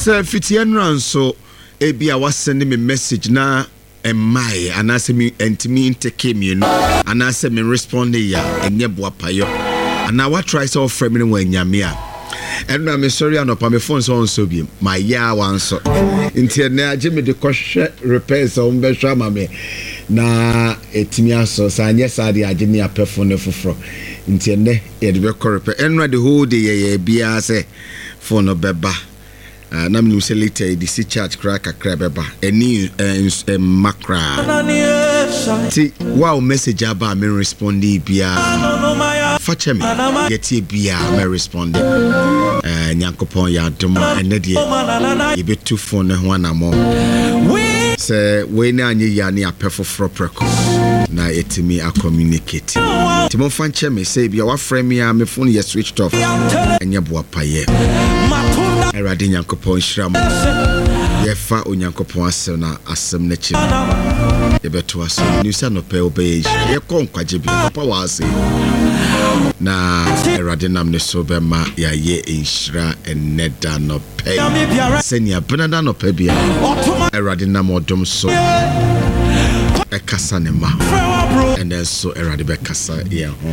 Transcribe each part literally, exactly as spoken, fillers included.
Sir Fitianran so ebia was sending me message na emai anase me entimi intake me no anase me respond ya enye boapayo ana what try so frame me when nyame a eno na me sorry anopa me phone so so bi my ya wan so nti na age me de kohwe repairs o mbe hwa ma me na etimi aso sa anye sa de age ne apefo ne foforo nti ne ye de be repair eno the whole day ye bia say phone no beba. Uh, na me say later the C charge crack a crab eba any macra ti wow message aba me respond bia fache me get bia me respond eh nyankopon ya doma ene de ye betu phone ho anamo say we na anye ya ne apefoforo preko na etimi a communicate ti mo fanche me say bia wa frame me a me phone ye switched off enye boa paye Eradi Nyankopon Shram Yefa Onyankopon asem na asem na chi Yebeto aso Nusa no pe obey Ye kon kwaje bi papa wa ase na Eradi nam ne so be ma ya ye inshira eneda no pe Senia benada no pe bia Eradi nam odom so Ekasa ne ma and then so Eradi be kasa ye ho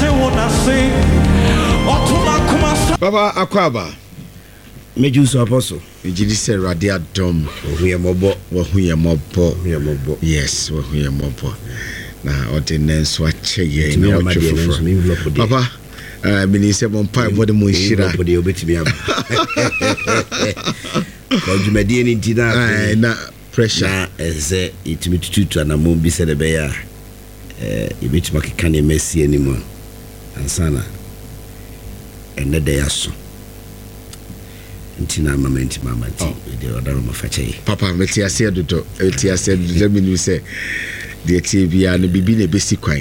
Baba Akwaba Mejuso apostle. Ejidi se radia dom. Ohuye mobo. Wahuye mobo. Ohuye mobo. Yes, wahuye mobo. Na ordinance wa cheye na wachufu. Papa, uh, mini se monpa body mo shira. Body obetimi am. Ko jumadi ni ntina na pressure. Na eze itimi tutu na mo bi se de be ya. Eh ibetima keka na mesi animo. Ansana. Ene de yaso. Ntina mama nti mama nti de odaro mafache papa meti ase dodo eti ase dodo me nu se de ti bia no bibi na besi kwan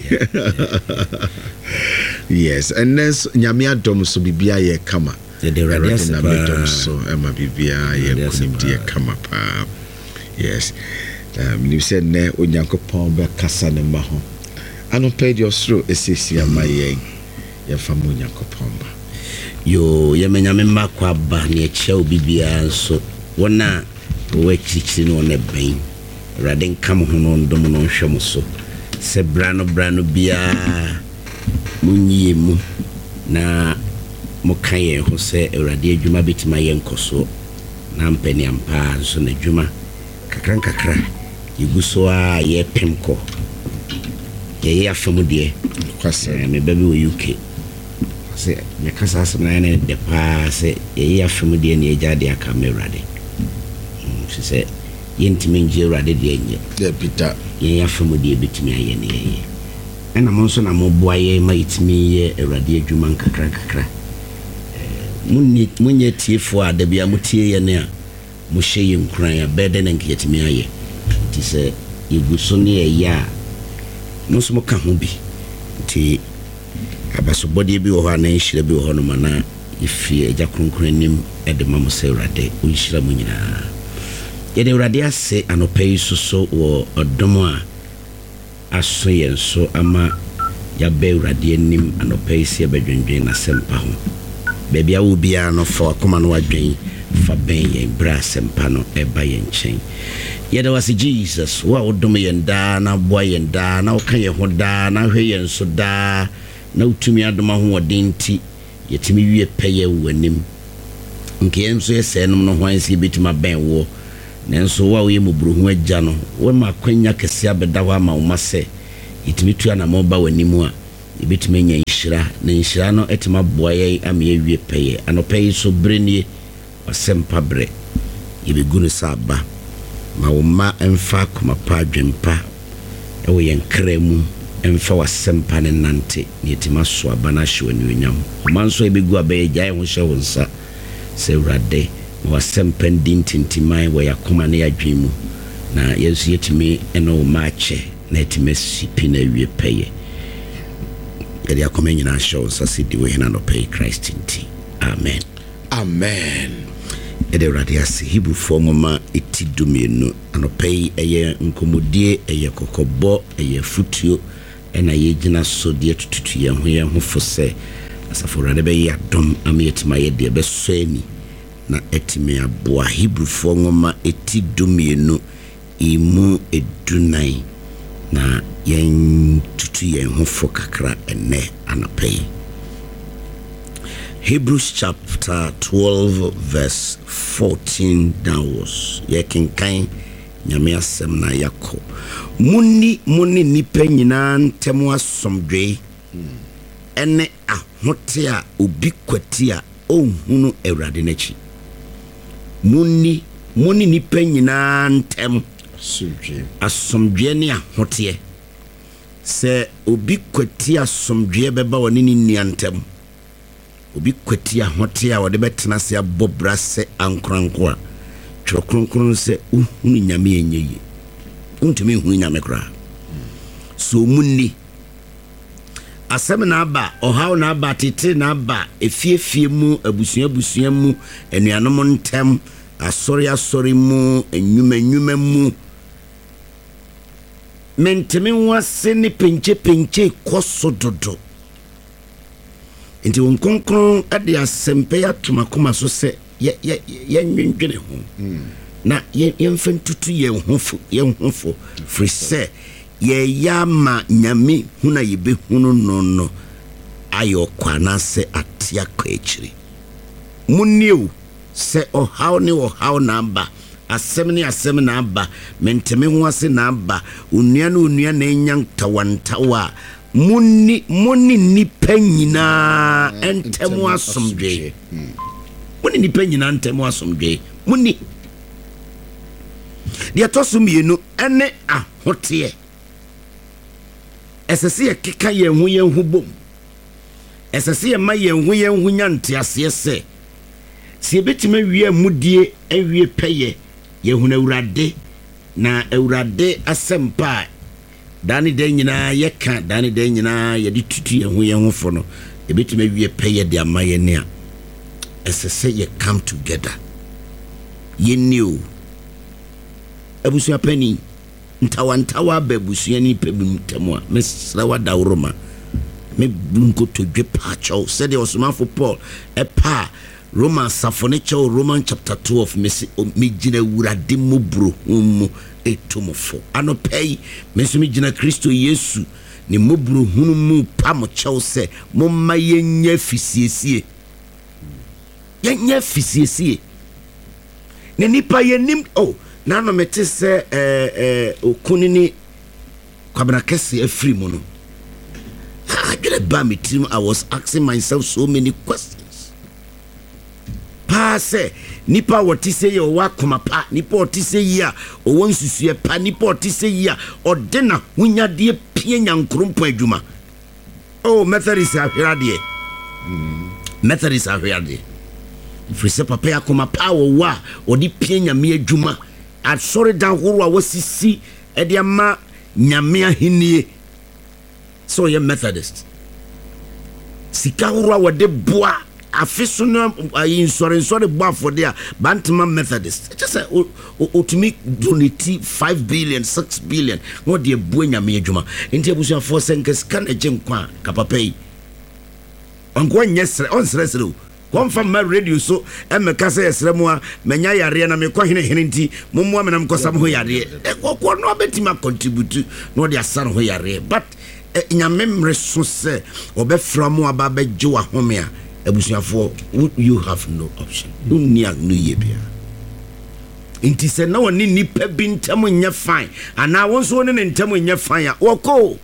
yes and then nyame adom so bibia ye kama de radius na adom so ema bibia ye kunim de kama pa yes um you said ne onyankopon be kasa ne ma ho ano paid your through esesi amaye ye famu onyankopon ba yo yemenya memma kwa ba ne chia obibia so wona we chichiri no ne ben raden kam ho no ndom no hwem so se brano brano bia munyi mu na mokaye ho se erade adwuma betima ye nkoso na mpani ampa so na adwuma kakran kakra yiguso a ye pemko ye ye afemu de kwase me baby wo U K se me kasa asem na de pa se ye afem de ne eja de aka merade she say yentimi nje rade de enye de bita ye afem de betimi aye ne ye ena mo nso na mo boa ye ma itimi ye rade adwuma nkakra kakra eh munni munye tiefo a da bia mutie ye ne a mo hye ye nkran ya bede na nke yetimi aye ti se yeguso ne ye ya mo so mo ka ho bi ti abaso body bi wo ha na nhira bi wo ho no mana ifi eja kronkronim e de mamo se urade o nhira mo nyina ye de urade ase anopai soso wo odomo a aso ye so ama ya be urade anim anopai se bedwendwen na sempa ho bebia wo bia no fa akoma no wadwen fa ben ye bra sempa no e ba ye nchen ye de wase Jesus wa odomo ye nda na boa ye nda na wo kan ye ho da na hwe ye nso da na utumi adoma ho odenti yetimi wie peye wanim nke enso yesenum no ho ansi betima ben wo nenso wa wo yemuburu ho agya no we makwanya kese abeda ho ama wo mase yetimi tua na moba wanim a yebetimi nya nhira na nhira no etima boa ye ame wie peye anopai so brenie osempa bre yebegunu saba ma wo ma emfa koma pa dwempa e wo yenkremu emfa wasempa ne nante yetima so abana hwe anuonyam manso ebegu abaye gyae ho hye wo nsa se urade wasempa ndintintimai wo yakoma ne yadwemu na yesu yetimi eno maache na yetime sipi na wie peye yedi yakoma nyina hye nsa sidi we hina no pay Christ nti amen amen ede urade ase Hebrew ngoma etidumienu anopay eye nkomodie eye kokobo eye futuo ena yegina so de tututu ye ho ye ho fo se asafo rade be ya dom ametima ye de be so ani na etimi aboa Hebrewfo ngoma eti dumienu imu edunan na yen tutu yen hofo kakra ene anapay. Hebrews chapter twelve verse fourteen downwards. Ye kenkan nyame asem na yako. Muni muni nipa nyina ntemu asomdwe ene ahote a obi kwati a ohunu Awurade n'achi. Muni muni nipa nyina ntem asomdwe asomdwe ne ahote se obi kwati asomdwe beba woni ni nua ntem. Obi kwati ahote a wode betena se abobra se ankranko a twokronkron se ohunu nyame enyeyi. Untumi hu nyame kra. So muni asem na aba ohaw na aba tete na aba efiefie mu abusua abusua mu enuanom ntem asori asori mu enwuma enwuma mu mentemi wase ne penche penche koso dodo. Nti wonkonkron ade asempe ya tumakoma so se ye ye ye nwendwene ho na ye yemfen tutu ye hofo ye hofo free se ye yama nyame huna yebe hunu no no ayo kwana se atia kwechiri munniu se ohaw ne ohaw na aba asem ne asem na aba menteme ho ase na aba onua na onua na enyan tawantawa munni munni nipa nyina entemu asomdwe munni nipa nyina entemu asomdwe munni dia tosumienu ene ahote esese ye keka ye hu ye hu bom esese ye ma ye hu ye hu nyante ase se se betima wie amudie awie peye ye hu na Awurade na Awurade asempa dani de nyina ye ka dani de nyina ye ditutu ye hu ye hu fo no e betima wie peye de amaye ne a esese ye come together ye new abusua pani ntawantawa babusua ni pebum temo a mesra wada woroma me bunko to dwe pacho said the Osmanfo Paul e pa Roman safonicho Roman chapter two of me me gina Awurade mu bro mu etomofo anopei me so me gina Kristo Yesu ni mu bro hunu mu pa mo chew se mo ma yenya fisiesie yenya fisiesie ne nipa yenim oh na no mete se eh eh okunini kwabena kese afri mu no I get ba me team. I was asking myself so many questions. Pa se nipa woti se ye wa koma pa nipa woti se ye o won susue pa nipa woti se ye o de na hunyade pie nyankrompo adwuma. Oh Methodist ahwade mm Methodist ahwade frise papa ya koma pa wo wa o di pie nyame adwuma asori dan horo a wasisi e de ama nyame ahenie. So ye Methodist sika horo wa de boa afiso no ayi nsore nsore boa for there bantama Methodist just say o to me donate five billion six billion no de boa nyame adwuma enti abusu for senke scan agem kwa kapapai onko nyesre on sresre confirm my radio so e me ka say esre mu a menya yare na me kwa hene hene nti mommo me na me kosam ho yare e kokko no abetima contribute no de asar ho yare but nyame mreso se obefra mu aba beje wa home a abusuafo you have no option unia no yebia inti se na woni nipa bi ntam nya fine ana wonso woni ne ntam nya fine a woko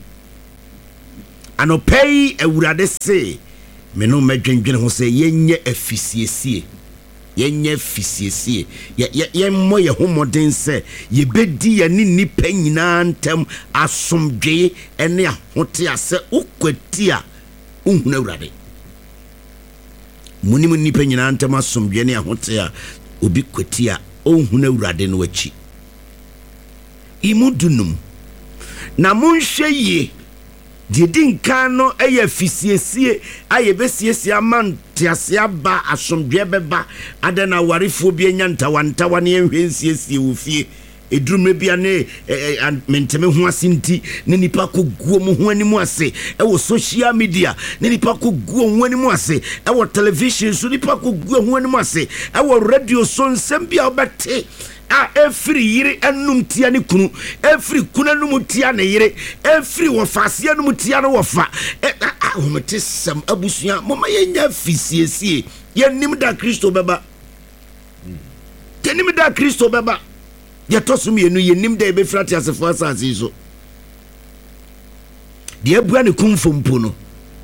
anopei Awurade se me no medwendwene ho se yenye afisiesie yenye afisiesie ye ye mo ye homoden se ye bedi ya ni nipa nyina ntam asomdwe ene ahote ase ukwati a unhuna Awurade muni muni nipa nyina ntam asomdwe ne ahote a obi kwati a unhuna Awurade no achi imudunum na munhwe ye Didin kano eye fisiesie aye besiesie amante asia ba asomdwe beba adena warifo bi enya ntawantawa ne enhwensiesie wo fie edurumre bia ne menteme ho asinti ne nipa ko guo mo ho animu ase e wo social media ne nipa ko guo ho animu ase e wo television so nipa ko guo ho animu ase e wo radio so nsem bia obete a every yire enum tia ne kunu every kuna num tia ne yire every wo faase enum tia no wo fa a wo mete sem abusua mama yenya fisiesie yenim da Kristo beba yenim da Kristo beba ye tosum ye nu yenim da be frati asefo asase so de abua ne kumfompo no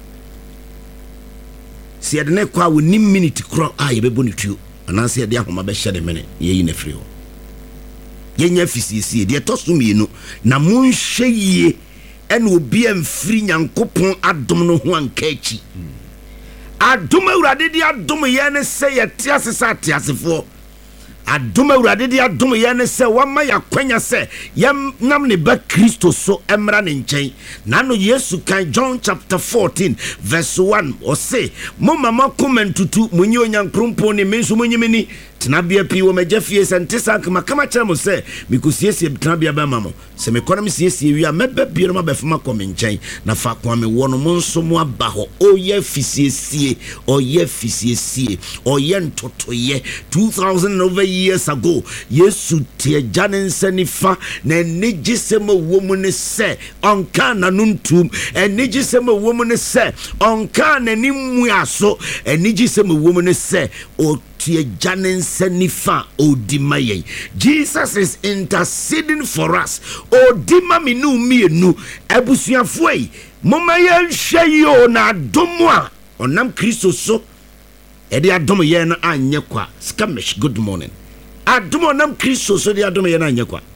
se de ne kwa wo nim minute kro a ye bebo ne tuo ana se de ahoma be hye de mene ye yi na firi ho yenya fisiesie de tosum ye nu na monhye yie ene obi amfiri Nyankopon adom no ho anka achi adom awurade de adom ye ne se ye te asesa te asefo adom awurade de adom ye ne se wama yakwanya se yam nam ne ba Kristo so emra ne nchen na no Yesu kan John chapter fourteen verse one o say mo mama komentutu munyi onyankrompo ne menso monyimeni tenabia pi wo magafie sente sank makama kire mo se mikosiesie tenabia ba mamo se mekonom siesie wi a meba bi no mabefuma komenchen na fa kwa me wono mo nso mo aba ho oye fisiesie oye fisiesie oye ntotoye two thousand over years ago Yesu tie janen senifa na nigisema wo mu ne se onka na nuntum enigisema wo mu ne se onka na nimu aso enigisema wo mu ne se o tie janen senifa odimaye. Jesus is interceding for us. Odima minu mienu ebusuafo yi moma ye hwe yo na adomo a onam Kristo so ede adomo ye na anye kwa skamish. Good morning. Adomo nam Kristo so de adomo ye na anye kwa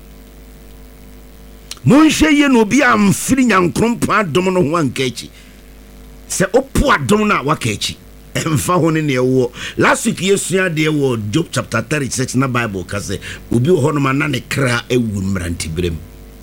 monhwe ye no bi amfiri Nyankrompo adomo no ho anka echi se opo adomo na waka echi emfa ho ne ne wo. Last week yesua de wo Job chapter thirty-six na Bible ka se obi ho no ma na ne kra ewu mranti brem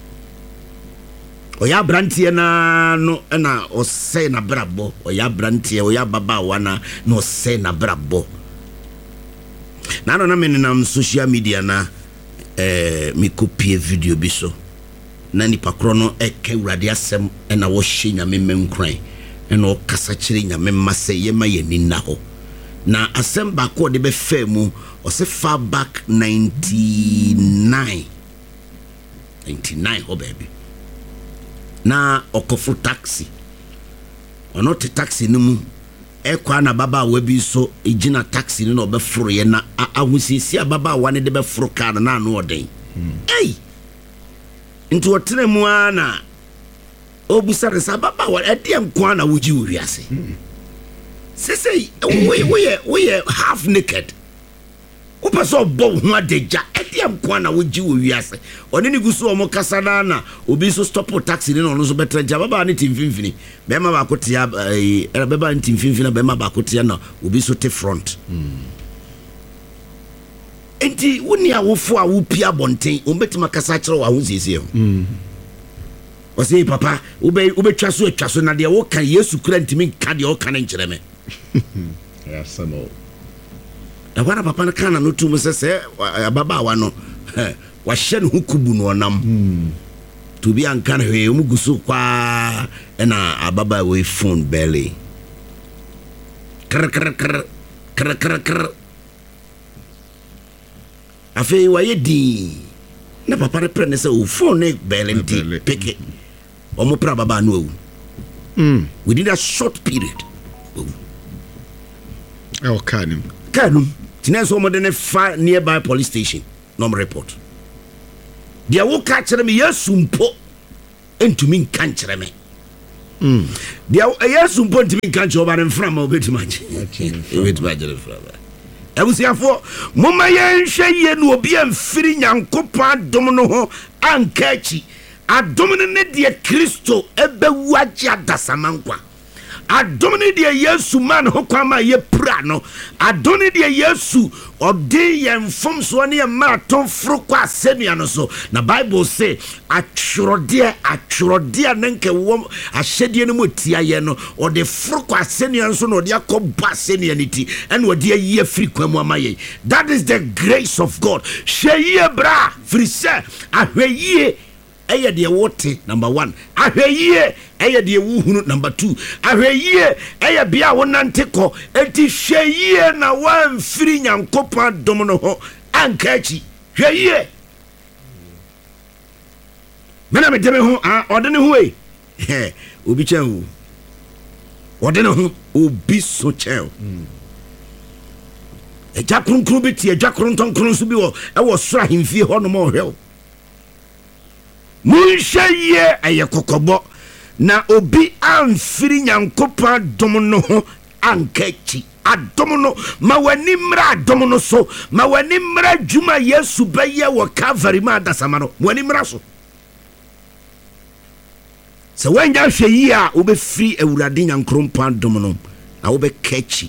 oya brantie na no na osei na brabo oya brantie oya baba wana no osei na brabo na no na me na social media na eh mi copy video bi so na nipa kro no eka urade asem na wo hye nyame menkran ena o kasa kire nyame mase ye ma ye nina ho na asem ba ko de be fa mu o se far back ninety-nine ninety-nine ho baby na okofu taxi ono te taxi no mu e kwa na baba wa bi so ejina taxi no be foro ye na ahusisi baba wa ne de be foro car na no oden ei into otene mu ana obusare sa baba wa ede nkwa na woji wiase se say we we we half naked opa so bo ho adeja ede nkwa na woji wiase one ni gusu o mo kasa na na obi so stop taxi no no so betra ja baba ne timfimfini be ma ba kotia e baba ne timfimfini be ma ba kotia na obi so te front enti woni awofo a wo pia bonten o betima kasa kire wa ho siesie mm o say papa ube ube twa so atwa so na de wo kan Yesu kura ntimi ka de wo kan nkire me ya samo da wana papa na kana no tumu se se baba wa no wa hye no hukubu no nam mm to bi an kan hwe mu gusu kwa na ababa we phone belly kr kr kr kr kr kr afi wa yedi na papa repre ne se o phone belly ndi pick omo pra baba no awu mm within a short period e o kanim kanum tinenso mo de ne fa nearby police station no report dia wo ka kire me Yesu mpo entumi nka kire me mm dia Yesu mpo entumi nka kire oba ne mfra ma obetimaje obetimaje ne mfra ba ebusiafo moma yenhwe ye no obi amfiri Nyankopon adom no ho anka achi adom ne de Kristo ebewu agi adasamankwa adom ne deɛ yesu ma ne ho kwan ma yɛpira no adom ne deɛ yesu ɔde yɛn mfomsoɔ ne yɛn marathon foro kɔ asɛnnua no so na bible say atwerɛdeɛ atwerɛdeɛ ne nkɛ wɔ ahyɛdeɛ no mu tia yɛn no ɔde foro kɔ asɛnnua no so na ɔde akɔ ba asɛnnua no ti ɛna ɔde ayi afiri kwan mu ama yɛn. That is the grace of God. Hwɛ yie bra firi sɛ ahwɛ yie ɛyɛ deɛ wote number one, ahwɛ yie ɛyɛ deɛ wohunu number two, ahwɛ yie ɛyɛ bia wonante kɔ enti hwɛ yie na wamfiri Nyankopɔn adom no ho anka akyi. Hwɛ yie mena me deme ho a ɔde ne ho e obi kyɛn o ɔde ne ho obi so kyɛn ɛgya kronkron bi tie ɛgya krontonkron so bi wɔ ɛwɔ soro ahemfie hɔ nom ɔhwɛ o. Munhwɛ yie ɛyɛ kɔkɔbɔ na obi amfiri Nyankopɔn adom no ho anka akyi. Adom no ma w'ani mmra adom no so ma w'ani mmra adwuma Yesu bɛyɛ wɔ Calvary ma adasama no w'ani mmra so. Sɛ woanya hwɛ yie a wobɛfiri Awurade Nyankopɔn adom no na wobɛka akyi.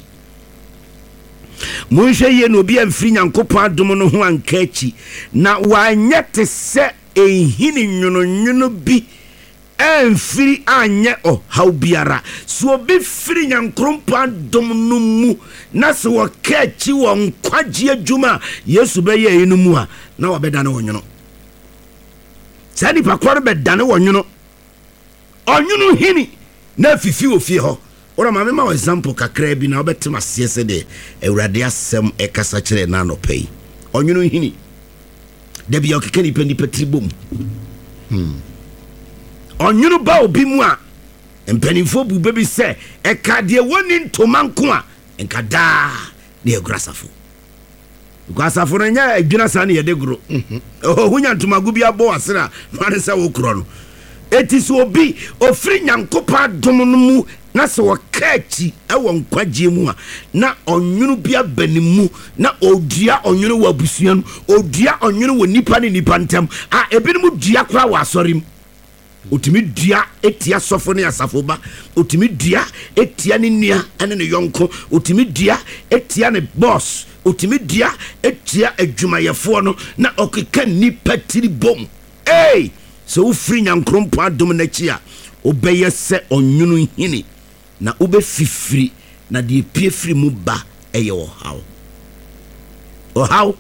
Munhwɛ yie na obi amfiri Nyankopɔn adom no ho anka akyi na wanyɛ te sɛ ehini nwono bi amfiri anyɛ ɔhaw biara. So obi firi Nyankopɔn adom no mu na sɛ wɔka akyi wɔ nkwagye adwuma Yesu bɛyɛ yi no mu a na wɔbɛdane wɔ nwono. Saa nipa kɔre bɛdane wɔ nwono ɔnwono hini na afifi wɔ fie hɔ. Ora ma mema example kakra bi na wobɛtem aseɛ sɛ de Awurade asɛm ɛkasa kyerɛ na anɔpa yi. Ɔnwono hini da bia ɔkeka nipa nipa tiri bom hmm. Ɔnwono ba obi mu a mpanimfoɔ bu babi sɛ ɛka deɛ wɔni ntoma nko a nka daa na yɛgura asafo asafo no nyɛ adwina saa ne yɛde goro ɔhonya ntomago bi abɔ asere a mane sɛ wo korɔ no. Eti so obi ofiri Nyankopɔn adom no mu na sɛ wɔka akyi ɛwɔ nkwagye mu a na ɔnwono bi aba ne mu na odua ɔnwono wɔ abusua no odua ɔnwono wɔ nipa ne nipa ntam a ebinom dua kora wɔ asɔre mu. Otimi dua etia sɔfo ne asafo ba otimi dua etia ne nua ene ne yɔnko otimi dua etia ne boss otimi dua etia adwumayɛfoɔ no na ɔkeka nipa tiri bom. Hey, so ufiri Nyankopɔn adom n'akyi a obɛyɛ sɛ ɔnwono hini na wobɛfifiri na deɛ pie firi mu ba ɛyɛ ɔhaw ɔhaw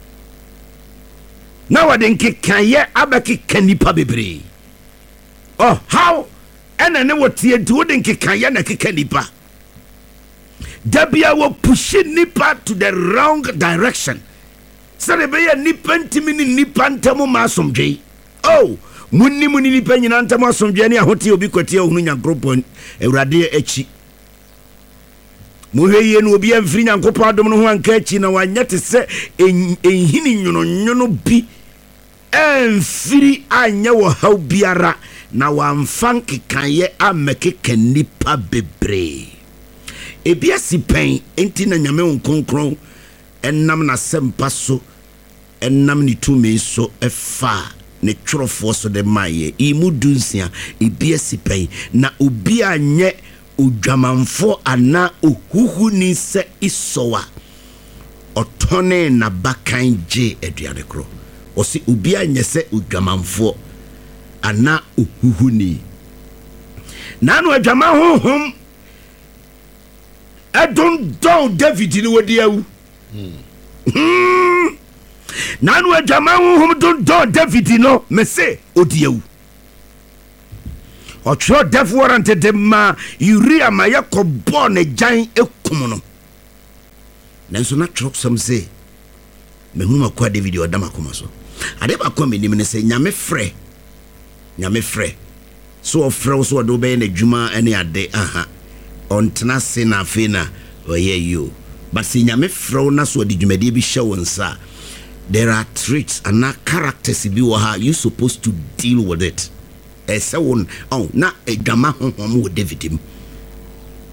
na wɔde nkekayɛ abɛkeka nipa bebree. Ɔhaw ɛna ne wɔtie nti wode nkekayɛ na keka nipa da bia wɔ pushi nipa to the wrong direction sɛde bɛyɛ nipa ntimi ne nipa ntamu ma asomdwei. Oh, munni munni nipa nyina ntamu asomdwei ne ahote obi kwatie ohunu Nyankopɔn Awurade akyi. Muhwɛ yie no obi amfiri Nyankopɔn adom no ho anka akyi na wanyɛ te sɛ enhini nwononwono bi amfiri anyɛ wɔ haw biara na wamfa nkekayɛ amɛkeka nipa bebree. Ebi asi pɛn enti na Nyame wo kronkron ɛnam na sɛmpa so ɛnam ne tumi so ɛfa ne twerɔfoɔ so de maye imu dunsia ebi asi pɛn na obi anyɛ odwamanfo ana ohuhu ni sɛ isowa ɔtɔne na bakan gye aduane kro ɔsi obi anyɛ sɛ odwamanfo ana ohuhu ni na no adwaman honhom ɛdon don David ni wodi awu hmm na no adwaman honhom don don David no me se odi awu ɔtwerɛ death warrant de ma Uria ma yɛkɔbɔ ne gyan ekum no nanso na twerɛ sɛm se mehu makɔ David ɔda makoma so ade ba kɔ menim ne sɛ Nyame frɛ Nyame frɛ so ɔfrɛ so ɔde wobɛyɛ n'adwuma ne ade aha ɔntena se na afei na ɔyɛ yo but sɛ Nyame frɛ na so ɔde dwumadie bi hyɛ wo nsa there are traits and characters bi wɔ ha you supposed to deal with it. Ese won oh na edwama honhom wo David mu